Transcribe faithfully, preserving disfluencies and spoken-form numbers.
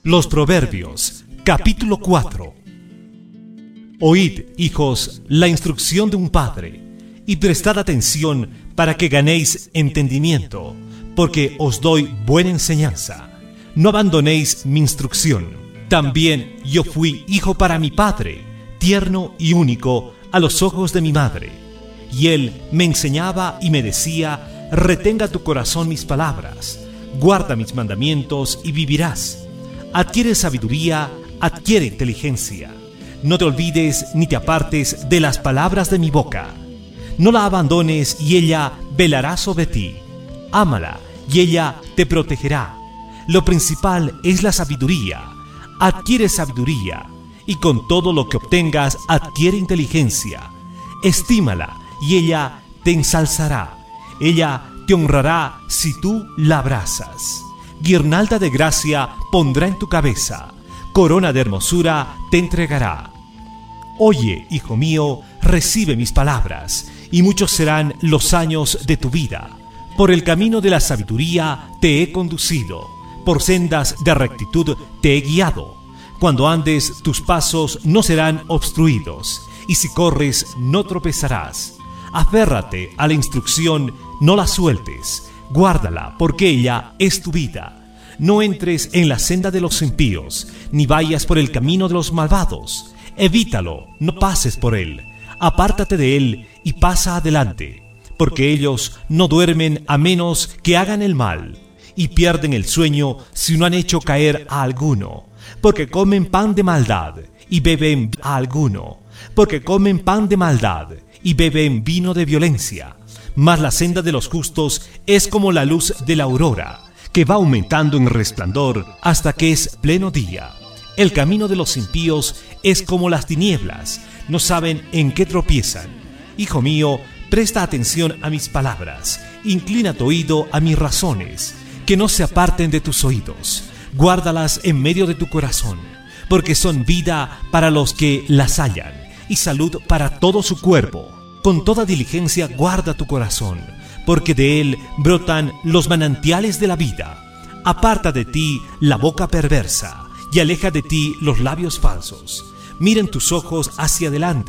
Los Proverbios, capítulo cuatro. Oíd, hijos, la instrucción de un padre, y prestad atención para que ganéis entendimiento, porque os doy buena enseñanza. No abandonéis mi instrucción. También yo fui hijo para mi padre, tierno y único a los ojos de mi madre. Y él me enseñaba y me decía: retenga tu corazón mis palabras, guarda mis mandamientos y vivirás. Adquiere sabiduría, adquiere inteligencia. No te olvides ni te apartes de las palabras de mi boca. No la abandones y ella velará sobre ti. Ámala y ella te protegerá. Lo principal es la sabiduría. Adquiere sabiduría, y con todo lo que obtengas adquiere inteligencia. Estímala y ella te ensalzará. Ella te honrará si tú la abrazas. Guirnalda de gracia pondrá en tu cabeza. Corona de hermosura te entregará. Oye, hijo mío, recibe mis palabras, y muchos serán los años de tu vida. Por el camino de la sabiduría te he conducido, por sendas de rectitud te he guiado. Cuando andes, tus pasos no serán obstruidos, y si corres, no tropezarás. Aférrate a la instrucción, no la sueltes, guárdala, porque ella es tu vida. No entres en la senda de los impíos, ni vayas por el camino de los malvados. Evítalo, no pases por él. Apártate de él y pasa adelante, porque ellos no duermen a menos que hagan el mal, y pierden el sueño si no han hecho caer a alguno, porque comen pan de maldad y beben a alguno, porque comen pan de maldad y beben vino de violencia. Mas la senda de los justos es como la luz de la aurora, que va aumentando en resplandor hasta que es pleno día. El camino de los impíos es como las tinieblas, no saben en qué tropiezan. Hijo mío, presta atención a mis palabras, inclina tu oído a mis razones, que no se aparten de tus oídos. Guárdalas en medio de tu corazón, porque son vida para los que las hallan, y salud para todo su cuerpo. Con toda diligencia guarda tu corazón, porque de él brotan los manantiales de la vida. Aparta de ti la boca perversa, y aleja de ti los labios falsos. Miren tus ojos hacia adelante,